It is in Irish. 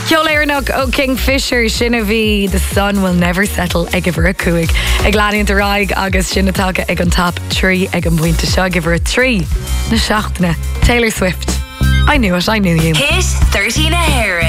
Ceolairnach ó Kingfisher sinna bhí The Sun Will Never Settle ag bhar a cuaig. Ag leanaíonn de raig agus sinna take ag an top 3 ag an bhainte seo ag bhar 3 na seachtaine. Taylor Swift. I knew it, I knew you. Hit 13 Ahara.